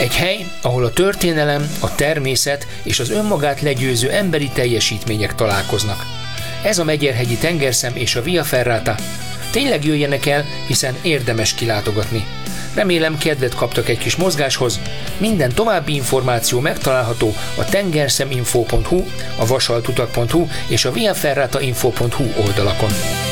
Egy hely, ahol a történelem, a természet és az önmagát legyőző emberi teljesítmények találkoznak. Ez a Megyerhegyi tengerszem és a Via Ferrata. Tényleg jöjjenek el, hiszen érdemes kilátogatni. Remélem kedvet kaptak egy kis mozgáshoz. Minden további információ megtalálható a tengerszeminfo.hu, a vasaltutak.hu és a viaferratainfo.hu oldalakon.